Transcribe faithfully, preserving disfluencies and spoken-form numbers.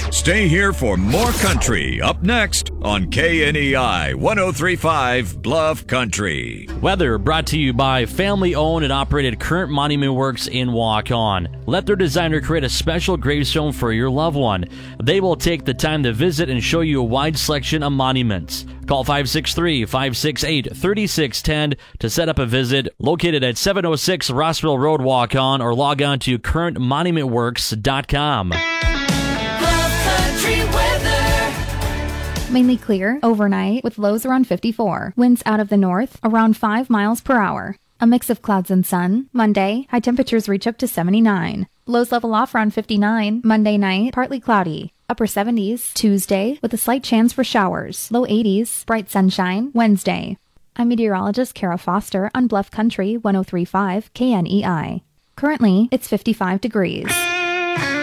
Stay here for more country up next on K N E I one oh three point five Bluff Country. Weather brought to you by family-owned and operated Current Monument Works in Waukon. Let their designer create a special gravestone for your loved one. They will take the time to visit and show you a wide selection of monuments. Call five six three, five six eight, three six one zero to set up a visit. Located at seven oh six Rossville Road, Waukon, or log on to current monument works dot com. Mainly clear overnight with lows around fifty-four. Winds out of the north around five miles per hour. A mix of clouds and sun. Monday, high temperatures reach up to seventy-nine. Lows level off around fifty-nine. Monday night, partly cloudy. Upper seventies. Tuesday, with a slight chance for showers. Low eighties. Bright sunshine. Wednesday. I'm meteorologist Kara Foster on Bluff Country one oh three point five K N E I. Currently, it's fifty-five degrees.